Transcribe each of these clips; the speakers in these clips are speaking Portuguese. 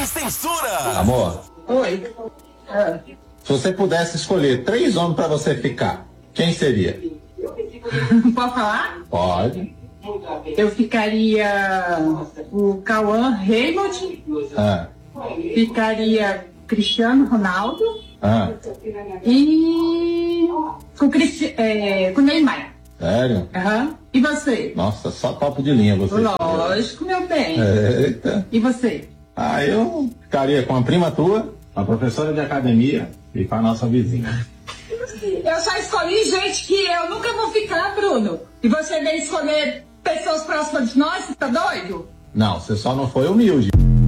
Sem censura. Amor. Oi. Se você pudesse escolher 3 homens pra você ficar, quem seria? Pode falar? Pode. Eu ficaria o Cauã Raymond, ficaria Cristiano Ronaldo e com o Neymar. Sério? E você? Nossa, só topo de linha você. Lógico, meu bem. Eita. E você? Eu ficaria com a prima tua, a professora de academia e com a nossa vizinha. Eu só escolhi gente que eu nunca vou ficar, Bruno. E você vem escolher pessoas próximas de nós? Você tá doido? Não, você só não foi humilde.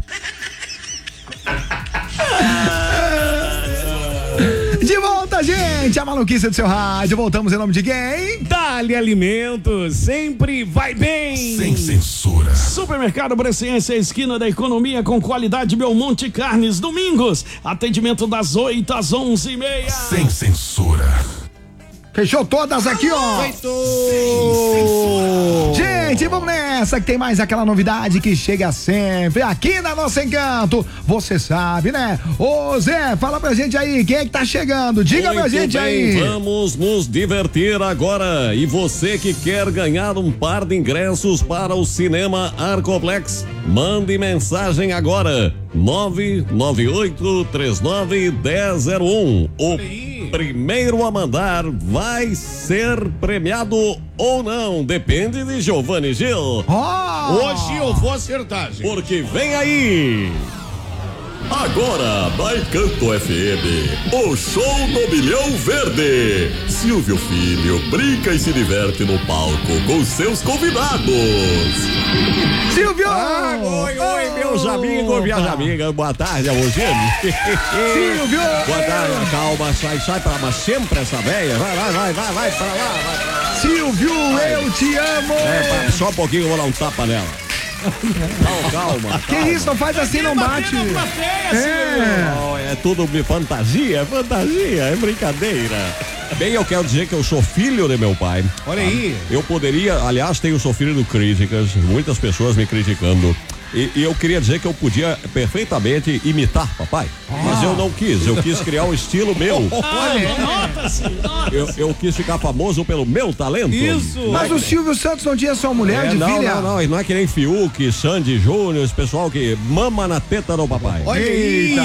De volta, gente, a maluquice do seu rádio. Voltamos em nome de quem? Dali Alimentos, sempre vai bem. Sem censura. Supermercado Bresciense, a esquina da economia com qualidade Belmonte Carnes. Domingos, atendimento das 8 às 11h30. Sem censura. Fechou todas aqui, ó. Gente, vamos nessa que tem mais aquela novidade que chega sempre aqui na Nossa Encanto. Você sabe, né? Ô Zé, fala pra gente aí, quem é que tá chegando? Diga Muito pra gente bem, aí. Vamos nos divertir agora. E você que quer ganhar um par de ingressos para o Cinema Arcoplex, mande mensagem agora. 998391001. O primeiro a mandar vai ser premiado ou não, depende de Giovanni Gil. Hoje eu vou acertar, gente. Porque vem aí. Agora, na Encanto FM, o show do Milhão Verde. Silvio Filho brinca e se diverte no palco com seus convidados. Silvio! Oi, meus amigos, minhas amigas, boa tarde, Rogério. Silvio! Boa tarde, calma, sai pra lá, sempre essa véia, vai pra lá, vai pra lá. Silvio, eu te amo! Só um pouquinho, eu vou dar um tapa nela. Calma. Que isso, não faz assim, não bate. É tudo fantasia, é brincadeira. Bem, eu quero dizer que eu sou filho de meu pai. Olha aí. Eu poderia, aliás, tenho sofrido críticas, muitas pessoas me criticando. E eu queria dizer que eu podia perfeitamente imitar papai, mas eu não quis, eu quis criar um estilo meu. Eu quis ficar famoso pelo meu talento. Isso. Mas o Silvio Santos não tinha sua mulher de filha? Não é que nem Fiuk, Sandy Júnior, esse pessoal que mama na teta do papai. Olha aí.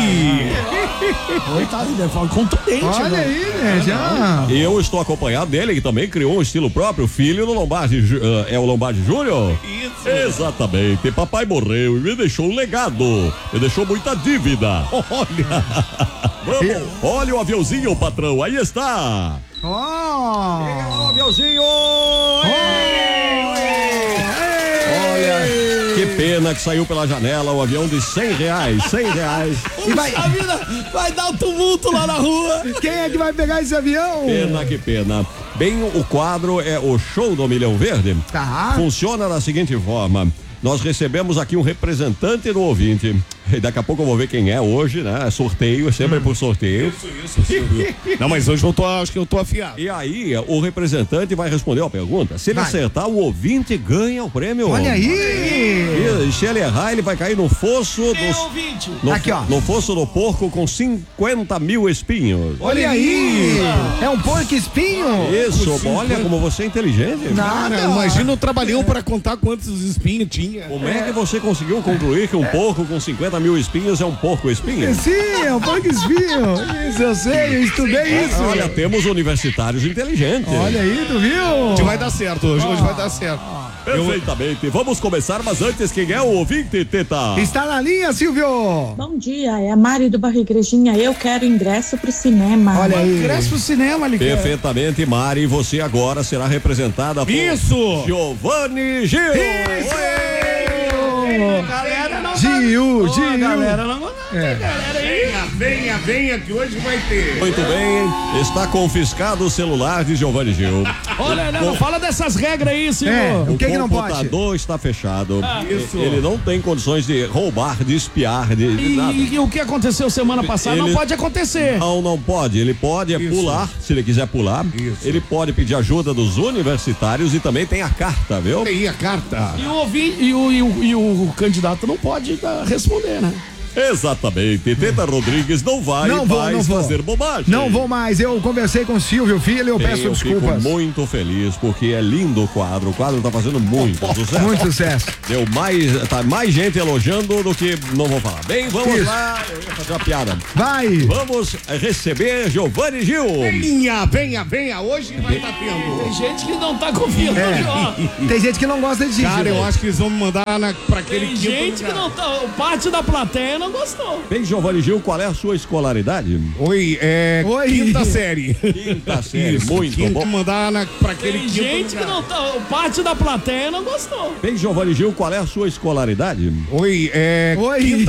Contundente. Olha aí, né? Já. E eu estou acompanhado dele, que também criou um estilo próprio, filho do Lombardi, é o Lombardi Júnior? Isso. Exatamente, papai morreu e me deixou um legado, me deixou muita dívida. Olha. Vamos, olha o aviãozinho, patrão, aí está. Ó. O aviãozinho. Olha, que pena que saiu pela janela o avião de R$100. E vai... A vida vai dar um tumulto lá na rua. Quem é que vai pegar esse avião? Que pena. Bem, o quadro é o Show do Milhão Verde. Tá. Funciona da seguinte forma. Nós recebemos aqui um representante do ouvinte. E daqui a pouco eu vou ver quem é hoje, né? É sorteio, é sempre por sorteio. Isso, Silvio. Não, mas hoje acho que eu tô afiado. E aí, o representante vai responder a pergunta. Se ele acertar, o ouvinte ganha o prêmio. Olha aí! E se ele errar, ele vai cair no fosso ouvinte. Aqui, ó. No fosso do porco com 50 mil espinhos. Olha aí! É um porco espinho? Isso, olha como você é inteligente. Nada. Imagina o trabalhão para contar quantos espinhos tinha. Como é que você conseguiu concluir que um porco com 50 mil espinhos é um porco espinho? Sim, é um porco espinho. Isso eu sei, eu estudei isso. Olha, temos universitários inteligentes. Olha aí, tu viu? Hoje vai dar certo, hoje vai dar certo. Perfeitamente. Vamos começar, mas antes, quem é o ouvinte, Teta? Está na linha, Silvio. Bom dia, é a Mari do Barra Igrejinha. Eu quero ingresso pro cinema. Olha aí. Ingresso pro cinema, ali. Perfeitamente, Mari. Você agora será representada por Giovanni Gil. Galera não Gil. galera não venha que hoje vai ter. Muito bem, está confiscado o celular de Giovanni Gil. Olha, não fala dessas regras aí, senhor. O que não pode? O computador está fechado. Ele não tem condições de roubar, de espiar, de nada. E o que aconteceu semana passada não pode acontecer. Não pode. Ele pode pular, se ele quiser pular. Ele pode pedir ajuda dos universitários e também tem a carta, viu? Tem a carta. E o candidato não pode responder, né? Exatamente. Teta Rodrigues não vai mais fazer bobagem. Não vou mais. Eu conversei com o Silvio Filho, eu peço desculpas. Fico muito feliz porque é lindo o quadro. O quadro tá fazendo muito sucesso. Muito sucesso. Deu mais gente elogiando do que não vou falar. Bem, vamos lá. Eu ia fazer uma piada. Vai. Vamos receber Giovanni Gil. Venha. Hoje vai estar tendo. Tem gente que não tá confiando. Tem gente que não gosta de Cara, eu acho que eles vão me mandar pra aquele Tem gente que não tá. Parte da plateia não gostou. Bem, Giovanni Gil, qual é a sua escolaridade? Oi. Quinta série. Quinta série, Isso, muito bom. Mandar pra aquele Tem gente que não tá. Parte da plateia não gostou. Bem, Giovanni Gil, qual é a sua escolaridade? Oi. Oi.